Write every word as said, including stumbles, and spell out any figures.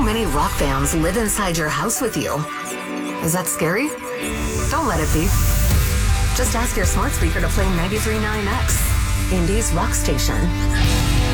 many rock fans live inside your house with you. Is that scary? Don't let it be. Just ask your smart speaker to play ninety-three point nine X, Indy's rock station.